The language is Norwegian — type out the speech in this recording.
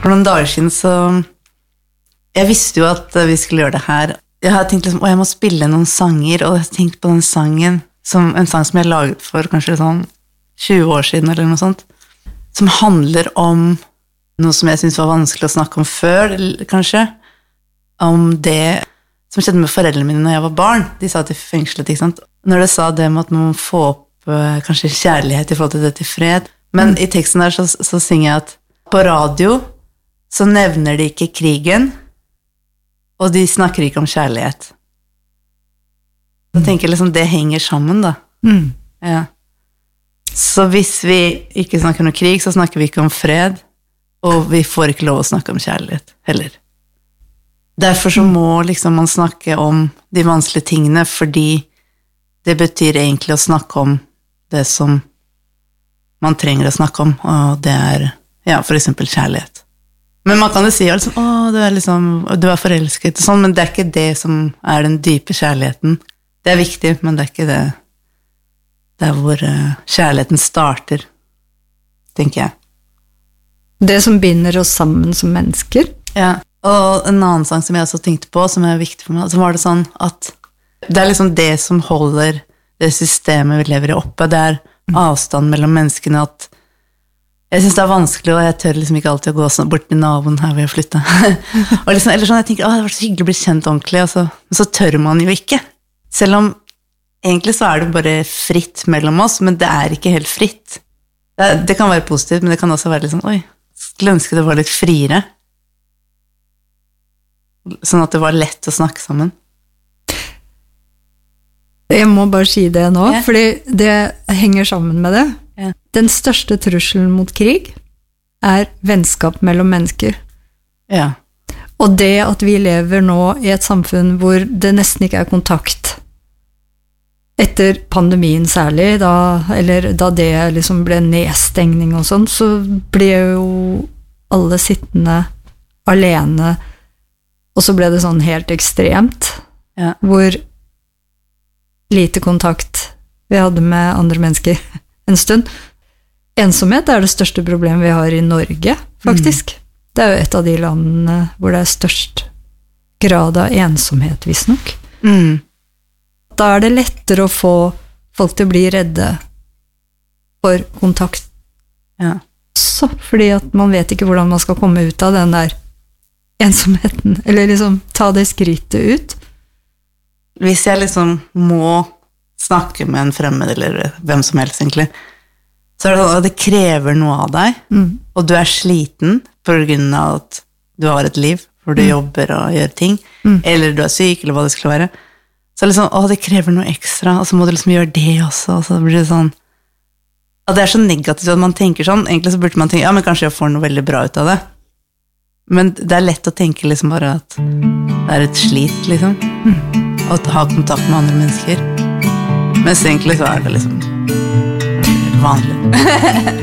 For noen dager siden så jeg visste jo at vi skulle gjøre det her. Jeg har tenkt liksom, jeg må spille noen sanger, og jeg har tenkt på den sangen, en sang som jeg laget for kanskje sånn 20 år siden, eller noe sånt, som handler om noe som jeg synes var vanskelig å snakke om før, kanskje, om det som skjedde med foreldrene mine når jeg var barn. De sa til fengslet, ikke sant? Når det sa det med at man må få opp kanskje kjærlighet i forhold til det til fred, men i teksten der så synger jeg at på radio så nevner de ikke krigen, og de snakker ikke om kjærlighet. Da tenker jeg liksom, det henger sammen da. Ja. Så hvis vi ikke snakker om krig, så snakker vi ikke om fred, og vi får ikke lov å snakke om kjærlighet heller. Derfor så må liksom man snakke om de vanskelige tingene, fordi det betyr egentlig å snakke om det som man trenger å snakke om, og det ja, for eksempel kjærlighet. Men man kan jo si liksom, du er forelsket, sånn, men det er ikke det som er den dype kjærligheten. Det er viktig, men det er ikke det. Det er hvor kjærligheten starter, tenker jeg. Det som binder oss sammen som mennesker. Ja, og en annen sang som jeg også tenkte på, som er viktig for meg, så var det sånn at det er liksom det som holder det systemet vi lever i oppe, det er avstand mellom menneskene, at jeg synes det er vanskelig, og jeg tør liksom ikke alltid å gå sånn bort til naboen her ved å flytte. Og liksom, eller sånn, jeg tenker, det var så hyggelig å bli kjent ordentlig, men så tør man jo ikke. Selv om egentlig så er det bare fritt mellom oss, men det er ikke helt fritt. Det kan være positivt, men det kan også være litt sånn, skulle ønske det var litt friere. Sånn at det var lett å snakke sammen. Jeg må bare si det nå, fordi det henger sammen med det. Ja. Den største trusselen mot krig er vennskap mellom mennesker. Ja. Og det at vi lever nå i et samfunn hvor det nesten ikke er kontakt, etter pandemien særlig, da det liksom ble nedstengning og sånn, så ble jo alle sittende alene, og så ble det sånn helt ekstremt, hvor lite kontakt vi hadde med andre mennesker en stund. Ensomhet er det største problemet vi har i Norge, faktisk. Det er jo et av de landene hvor det er størst grad av ensomhet, visstnok. Da er det lettere å få folk til å bli redde for kontakt. Ja. Så, fordi at man vet ikke hvordan man skal komme ut av den der ensomheten, eller liksom ta det skrittet ut. Hvis jeg liksom må snakke med en fremmed, eller hvem som helst egentlig, så er det sånn at det krever noe av deg, og du er sliten på grunn av at du har et liv, hvor du jobber og gjør ting, eller du er syk, eller hva det skulle være. Så liksom, det krever noe ekstra, og så må du liksom gjøre det også, og så blir det sånn, at det er så negativt at man tenker sånn, egentlig så burde man tenke, men kanskje jeg får noe veldig bra ut av det. Men det er lett å tenke liksom bare at det er et slit, liksom, å ha kontakt med andre mennesker. Mens egentlig så er det liksom vanlig.